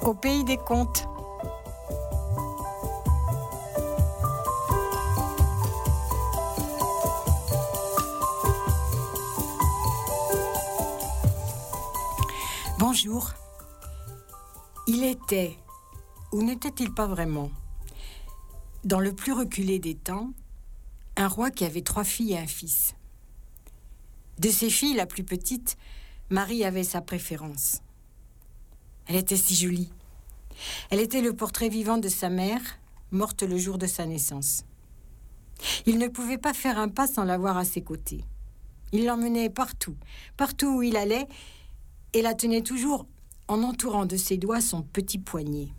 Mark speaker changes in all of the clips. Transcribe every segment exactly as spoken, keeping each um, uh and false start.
Speaker 1: Au pays des contes. Bonjour. Il était, ou n'était-il pas vraiment, dans le plus reculé des temps, un roi qui avait trois filles et un fils. De ses filles, la plus petite, Marie avait sa préférence. Elle était si jolie. Elle était le portrait vivant de sa mère, morte le jour de sa naissance. Il ne pouvait pas faire un pas sans l'avoir à ses côtés. Il l'emmenait partout, partout où il allait, et la tenait toujours en entourant de ses doigts son petit poignet.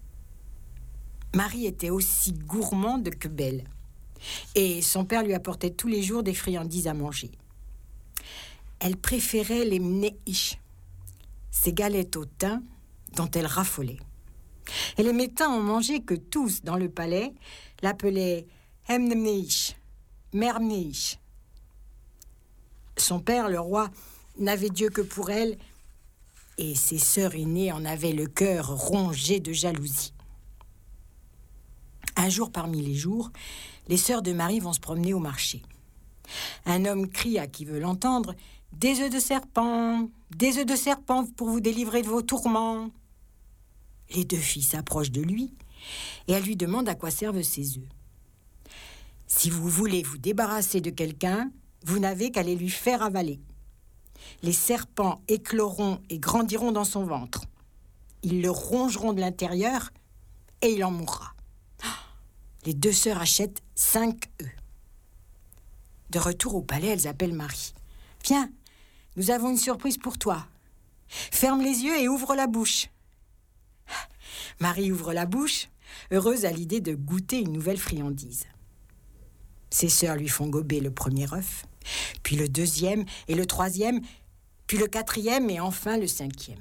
Speaker 1: Marie était aussi gourmande que belle, et son père lui apportait tous les jours des friandises à manger. Elle préférait les mneish, ces galettes au thym dont elle raffolait. Et les médecins ont mangé que tous, dans le palais, l'appelaient Emneish, Mère Mneish. Son père, le roi, n'avait Dieu que pour elle, et ses sœurs aînées en avaient le cœur rongé de jalousie. Un jour parmi les jours, les sœurs de Marie vont se promener au marché. Un homme crie à qui veut l'entendre « Des œufs de serpent, des œufs de serpent pour vous délivrer de vos tourments !» Les deux filles s'approchent de lui et elles lui demandent à quoi servent ces œufs. « Si vous voulez vous débarrasser de quelqu'un, vous n'avez qu'à les lui faire avaler. Les serpents écloront et grandiront dans son ventre. Ils le rongeront de l'intérieur et il en mourra. » Les deux sœurs achètent cinq œufs. De retour au palais, elles appellent Marie. « Viens, nous avons une surprise pour toi. Ferme les yeux et ouvre la bouche. » Marie ouvre la bouche, heureuse à l'idée de goûter une nouvelle friandise. Ses sœurs lui font gober le premier œuf, puis le deuxième et le troisième, puis le quatrième et enfin le cinquième.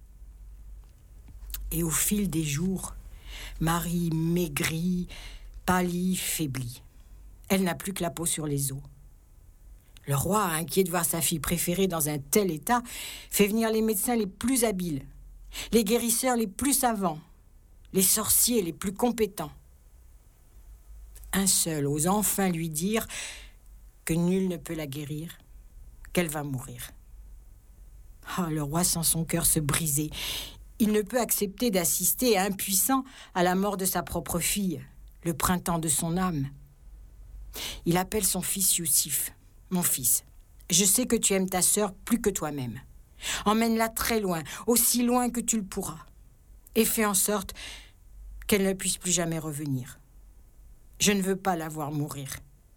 Speaker 1: Et au fil des jours, Marie maigrit, pâlit, faiblit. Elle n'a plus que la peau sur les os. Le roi, inquiet de voir sa fille préférée dans un tel état, fait venir les médecins les plus habiles, les guérisseurs les plus savants, les sorciers les plus compétents. Un seul ose enfin lui dire que nul ne peut la guérir, qu'elle va mourir. Ah, le roi sent son cœur se briser. Il ne peut accepter d'assister, impuissant, à la mort de sa propre fille, le printemps de son âme. Il appelle son fils Youssif. « Mon fils, je sais que tu aimes ta sœur plus que toi-même. Emmène-la très loin, aussi loin que tu le pourras, et fais en sorte qu'elle ne puisse plus jamais revenir. Je ne veux pas la voir mourir. »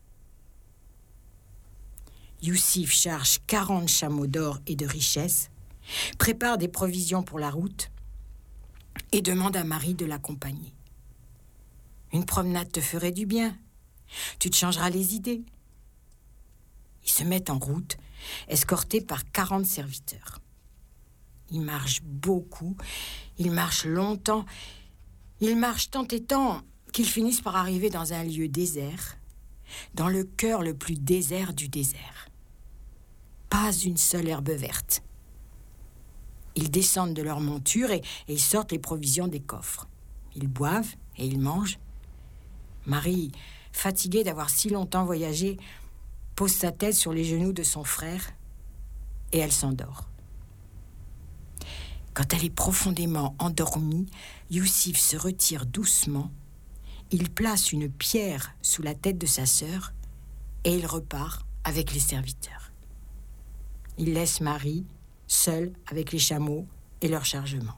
Speaker 1: Youssif charge quarante chameaux d'or et de richesses, prépare des provisions pour la route et demande à Marie de l'accompagner. Une promenade te ferait du bien. Tu te changeras les idées. Ils se mettent en route, escortés par quarante serviteurs. Ils marchent beaucoup, ils marchent longtemps, ils marchent tant et tant qu'ils finissent par arriver dans un lieu désert, dans le cœur le plus désert du désert. Pas une seule herbe verte. Ils descendent de leur monture et, et ils sortent les provisions des coffres. Ils boivent et ils mangent. Marie, fatiguée d'avoir si longtemps voyagé, pose sa tête sur les genoux de son frère et elle s'endort. Quand elle est profondément endormie, Youssif se retire doucement, il place une pierre sous la tête de sa sœur et il repart avec les serviteurs. Il laisse Marie seule avec les chameaux et leur chargement.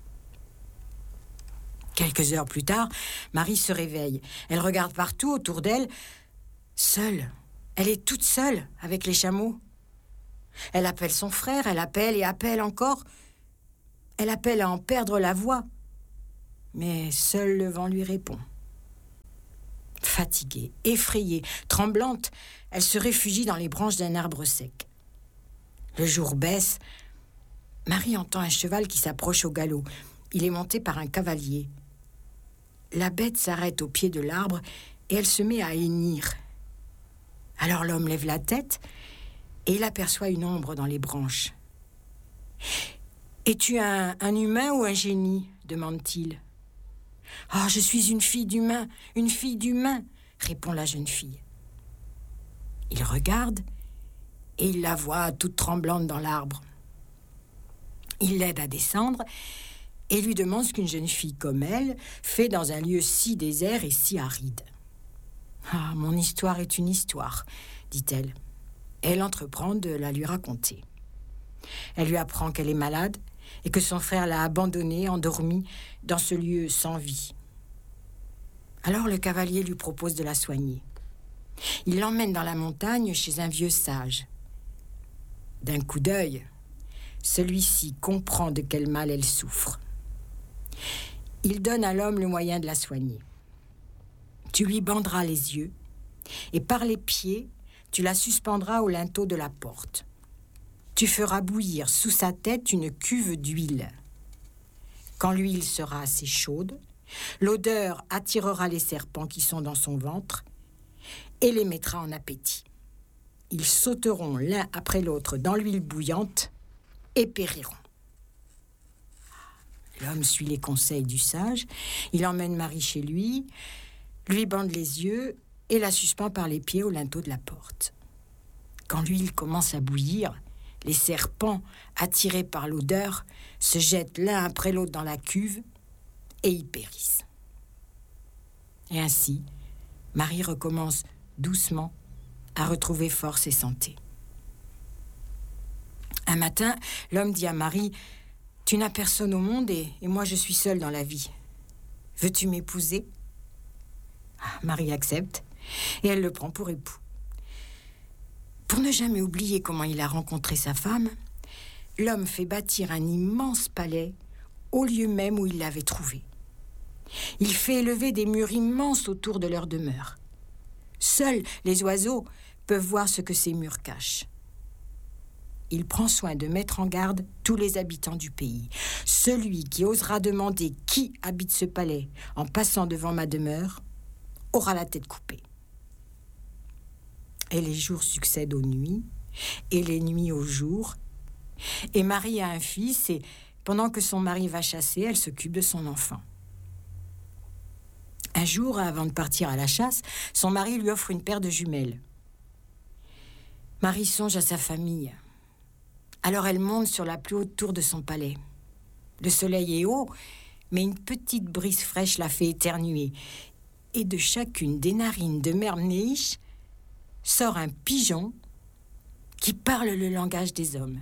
Speaker 1: Quelques heures plus tard, Marie se réveille. Elle regarde partout autour d'elle, seule. Elle est toute seule avec les chameaux. Elle appelle son frère, elle appelle et appelle encore. Elle appelle à en perdre la voix. Mais seul le vent lui répond. Fatiguée, effrayée, tremblante, elle se réfugie dans les branches d'un arbre sec. Le jour baisse. Marie entend un cheval qui s'approche au galop. Il est monté par un cavalier. La bête s'arrête au pied de l'arbre et elle se met à hennir. Alors l'homme lève la tête et il aperçoit une ombre dans les branches. « Es-tu un, un humain ou un génie ?» demande-t-il. « Ah, je suis une fille d'humain, une fille d'humain !» répond la jeune fille. Il regarde et il la voit toute tremblante dans l'arbre. Il l'aide à descendre et lui demande ce qu'une jeune fille comme elle fait dans un lieu si désert et si aride. « Ah, mon histoire est une histoire, » dit-elle. Elle entreprend de la lui raconter. Elle lui apprend qu'elle est malade et que son frère l'a abandonnée, endormie, dans ce lieu sans vie. Alors le cavalier lui propose de la soigner. Il l'emmène dans la montagne chez un vieux sage. D'un coup d'œil, celui-ci comprend de quel mal elle souffre. Il donne à l'homme le moyen de la soigner. Tu lui banderas les yeux et par les pieds, tu la suspendras au linteau de la porte. Tu feras bouillir sous sa tête une cuve d'huile. Quand l'huile sera assez chaude, l'odeur attirera les serpents qui sont dans son ventre et les mettra en appétit. Ils sauteront l'un après l'autre dans l'huile bouillante et périront. L'homme suit les conseils du sage. Il emmène Marie chez lui, lui bande les yeux et la suspend par les pieds au linteau de la porte. Quand l'huile commence à bouillir, les serpents, attirés par l'odeur, se jettent l'un après l'autre dans la cuve et y périssent. Et ainsi, Marie recommence doucement à retrouver force et santé. Un matin, l'homme dit à Marie « Tu n'as personne au monde et, et moi je suis seule dans la vie. Veux-tu m'épouser ?» Marie accepte et elle le prend pour époux. Pour ne jamais oublier comment il a rencontré sa femme, l'homme fait bâtir un immense palais au lieu même où il l'avait trouvé. Il fait élever des murs immenses autour de leur demeure. Seuls les oiseaux peuvent voir ce que ces murs cachent. Il prend soin de mettre en garde tous les habitants du pays. Celui qui osera demander qui habite ce palais en passant devant ma demeure aura la tête coupée. Et les jours succèdent aux nuits, et les nuits aux jours. Et Marie a un fils, et pendant que son mari va chasser, elle s'occupe de son enfant. Un jour, avant de partir à la chasse, son mari lui offre une paire de jumelles. Marie songe à sa famille. Alors elle monte sur la plus haute tour de son palais. Le soleil est haut, mais une petite brise fraîche la fait éternuer. Et de chacune des narines de Mère Neige sort un pigeon qui parle le langage des hommes.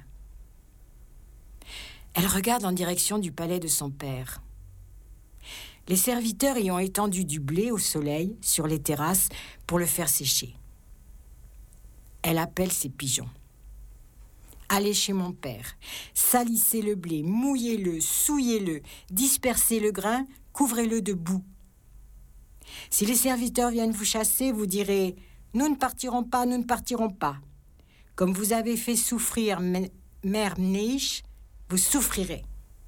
Speaker 1: Elle regarde en direction du palais de son père. Les serviteurs y ont étendu du blé au soleil sur les terrasses pour le faire sécher. Elle appelle ses pigeons. Allez chez mon père, salissez le blé, mouillez-le, souillez-le, dispersez le grain, couvrez-le de boue. Si les serviteurs viennent vous chasser, vous direz « Nous ne partirons pas, nous ne partirons pas. Comme vous avez fait souffrir m- Mère Neige, vous souffrirez. »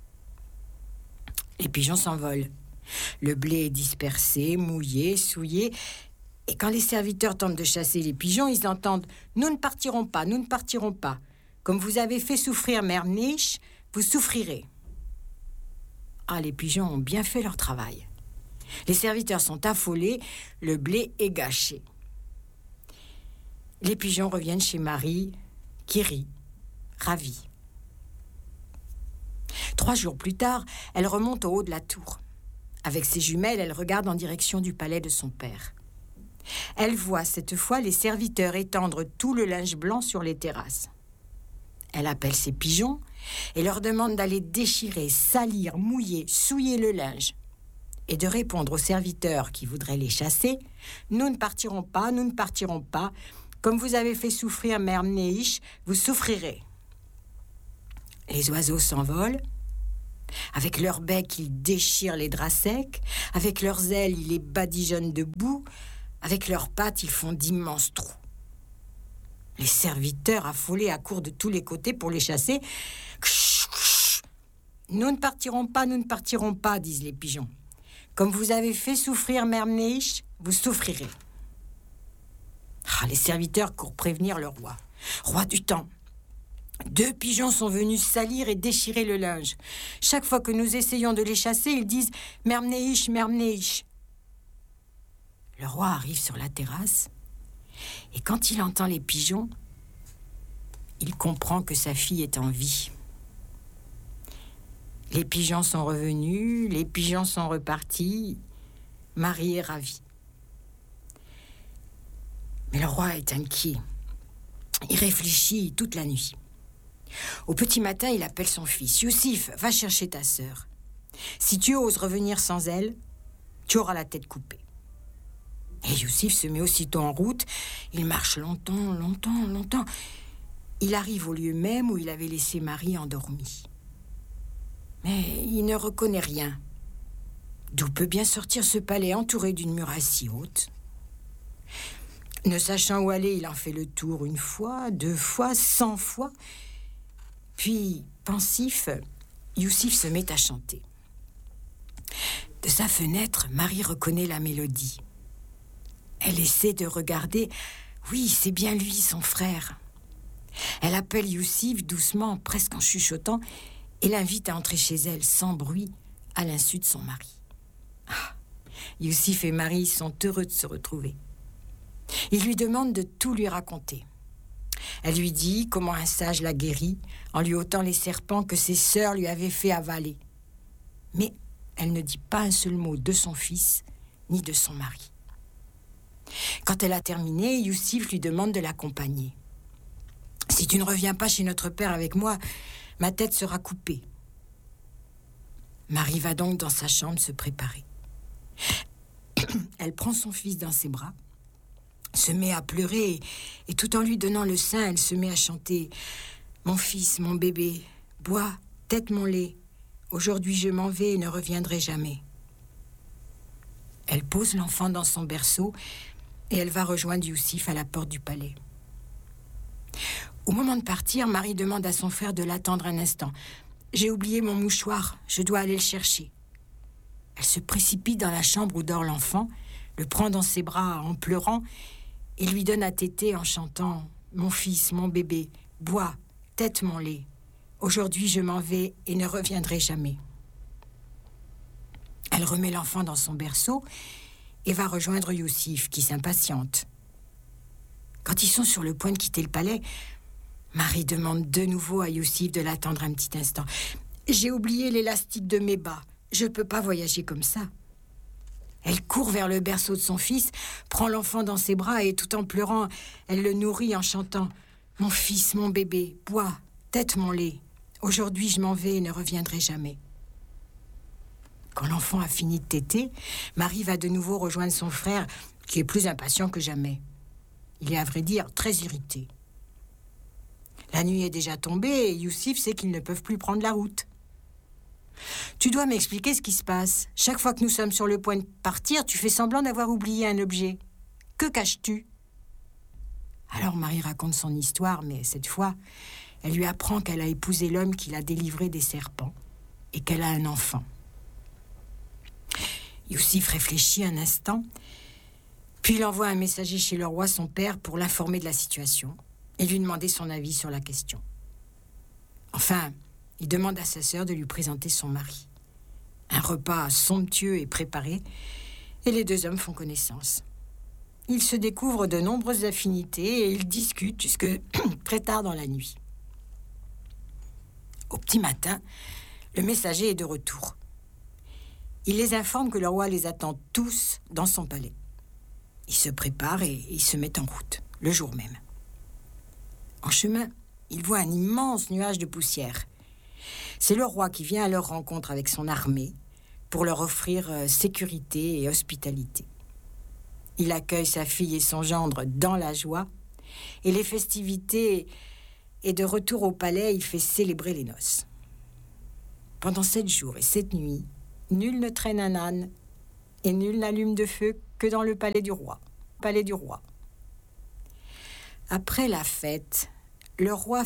Speaker 1: Les pigeons s'envolent. Le blé est dispersé, mouillé, souillé. Et quand les serviteurs tentent de chasser les pigeons, ils entendent « Nous ne partirons pas, nous ne partirons pas. Comme vous avez fait souffrir Mère Neige, vous souffrirez. » Ah, les pigeons ont bien fait leur travail. Les serviteurs sont affolés, le blé est gâché. Les pigeons reviennent chez Marie, qui rit, ravie. Trois jours plus tard, elle remonte au haut de la tour. Avec ses jumelles, elle regarde en direction du palais de son père. Elle voit cette fois les serviteurs étendre tout le linge blanc sur les terrasses. Elle appelle ses pigeons et leur demande d'aller déchirer, salir, mouiller, souiller le linge et de répondre aux serviteurs qui voudraient les chasser « Nous ne partirons pas, nous ne partirons pas. Comme vous avez fait souffrir Mère Neige, vous souffrirez. » Les oiseaux s'envolent. Avec leurs becs, ils déchirent les draps secs. Avec leurs ailes, ils les badigeonnent de boue. Avec leurs pattes, ils font d'immenses trous. Les serviteurs, affolés, accourent de tous les côtés pour les chasser. « Nous ne partirons pas, nous ne partirons pas, disent les pigeons. Comme vous avez fait souffrir Mère Neige, vous souffrirez. » Ah, les serviteurs courent prévenir le roi. « Roi du temps, Deux pigeons sont venus salir et déchirer le linge. Chaque fois que nous essayons de les chasser, ils disent « Mermneish, Mermneish ». Le roi arrive sur la terrasse et quand il entend les pigeons, il comprend que sa fille est en vie. Les pigeons sont revenus, les pigeons sont repartis. Marie est ravie. Mais le roi est inquiet. Il réfléchit toute la nuit. Au petit matin, il appelle son fils. « Youssif, va chercher ta sœur. Si tu oses revenir sans elle, tu auras la tête coupée. » Et Youssif se met aussitôt en route. Il marche longtemps, longtemps, longtemps. Il arrive au lieu même où il avait laissé Marie endormie. Mais il ne reconnaît rien. D'où peut bien sortir ce palais entouré d'une muraille si haute ? Ne sachant où aller, il en fait le tour une fois, deux fois, cent fois. Puis, pensif, Youssif se met à chanter. De sa fenêtre, Marie reconnaît la mélodie. Elle essaie de regarder. Oui, c'est bien lui, son frère. Elle appelle Youssif doucement, presque en chuchotant, et l'invite à entrer chez elle sans bruit, à l'insu de son mari. Ah, Youssif et Marie sont heureux de se retrouver. Il lui demande de tout lui raconter. Elle lui dit comment un sage l'a guérie en lui ôtant les serpents que ses sœurs lui avaient fait avaler. Mais elle ne dit pas un seul mot de son fils ni de son mari. Quand elle a terminé, Youssif lui demande de l'accompagner. « Si tu ne reviens pas chez notre père avec moi, ma tête sera coupée. » Marie va donc dans sa chambre se préparer. Elle prend son fils dans ses bras, se met à pleurer et, et tout en lui donnant le sein, elle se met à chanter « Mon fils, mon bébé, bois, tète mon lait. Aujourd'hui je m'en vais et ne reviendrai jamais. » Elle pose l'enfant dans son berceau et elle va rejoindre Youssif à la porte du palais. Au moment de partir, Marie demande à son frère de l'attendre un instant. « J'ai oublié mon mouchoir, je dois aller le chercher. » Elle se précipite dans la chambre où dort l'enfant, le prend dans ses bras en pleurant et lui donne à téter en chantant « Mon fils, mon bébé, bois, tète mon lait. Aujourd'hui je m'en vais et ne reviendrai jamais. » Elle remet l'enfant dans son berceau et va rejoindre Youssif, qui s'impatiente. Quand ils sont sur le point de quitter le palais, Marie demande de nouveau à Youssif de l'attendre un petit instant. « J'ai oublié l'élastique de mes bas. Je ne peux pas voyager comme ça. » Elle court vers le berceau de son fils, prend l'enfant dans ses bras et tout en pleurant, elle le nourrit en chantant « Mon fils, mon bébé, bois, tète mon lait. Aujourd'hui je m'en vais et ne reviendrai jamais. » Quand l'enfant a fini de téter, Marie va de nouveau rejoindre son frère, qui est plus impatient que jamais. Il est à vrai dire très irrité. La nuit est déjà tombée et Youssif sait qu'ils ne peuvent plus prendre la route. « Tu dois m'expliquer ce qui se passe. Chaque fois que nous sommes sur le point de partir, tu fais semblant d'avoir oublié un objet. Que caches-tu » Alors Marie raconte son histoire, mais cette fois, elle lui apprend qu'elle a épousé l'homme qui l'a délivrée des serpents et qu'elle a un enfant. Youssif réfléchit un instant, puis il envoie un messager chez le roi, son père, pour l'informer de la situation et lui demander son avis sur la question. Enfin, il demande à sa sœur de lui présenter son mari. Un repas somptueux est préparé et les deux hommes font connaissance. Ils se découvrent de nombreuses affinités et ils discutent jusque très tard dans la nuit. Au petit matin, le messager est de retour. Il les informe que le roi les attend tous dans son palais. Ils se préparent et ils se mettent en route, le jour même. En chemin, ils voient un immense nuage de poussière. C'est le roi qui vient à leur rencontre avec son armée pour leur offrir sécurité et hospitalité. Il accueille sa fille et son gendre dans la joie, et les festivités et de retour au palais, il fait célébrer les noces. Pendant sept jours et sept nuits, nul ne traîne un âne et nul n'allume de feu que dans le palais du roi. Palais du roi. Après la fête, le roi